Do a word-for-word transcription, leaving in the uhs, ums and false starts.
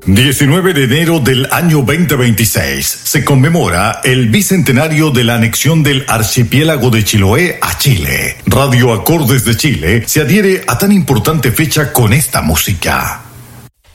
diecinueve de enero del año veinte veintiséis se conmemora el bicentenario de la anexión del archipiélago de Chiloé a Chile. Radio Acordes de Chile se adhiere a tan importante fecha con esta música.